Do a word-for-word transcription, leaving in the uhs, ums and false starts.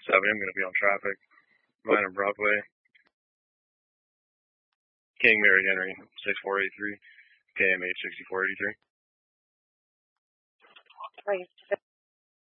seven, I'm going to be on traffic. Mine on Broadway. King Mary Henry, six four eight three, K M H sixty-four eighty-three.